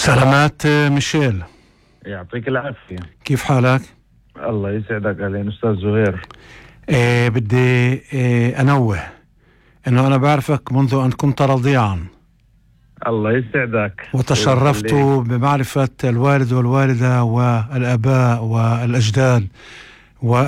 سلامات ميشيل، يعطيك العافية. كيف حالك؟ الله يسعدك. أهلين أستاذ زهير. بدي أنوه أنه أنا بعرفك منذ أن كنت رضيعا، الله يسعدك وتشرفت بمعرفة الوالد والوالدة والآباء والأجداد